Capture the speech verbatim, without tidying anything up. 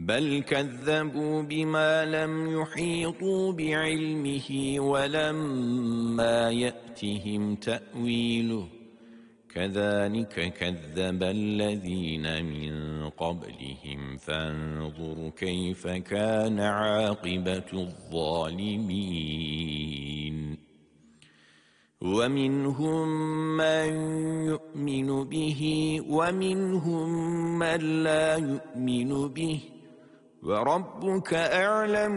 بل كذبوا بما لم يحيطوا بعلمه ولما يأتهم تأويله كذلك كذب الذين من قبلهم فانظر كيف كان عاقبة الظالمين ومنهم من يؤمن به ومنهم من لا يؤمن به وربك أعلم